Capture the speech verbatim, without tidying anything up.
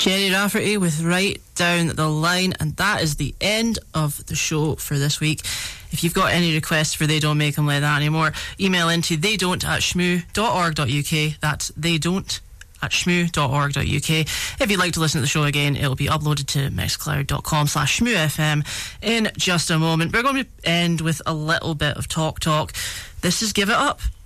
Jerry Rafferty with Right Down the Line, and that is the end of the show for this week. If you've got any requests for They Don't Make 'Em Like That Anymore, email into theydon't at shmoo dot org dot uk. That's theydon't at shmoo dot org dot uk. If you'd like to listen to the show again, it'll be uploaded to mixcloud dot com slash shmoo f m in just a moment. We're going to end with a little bit of talk talk. This is Give It Up.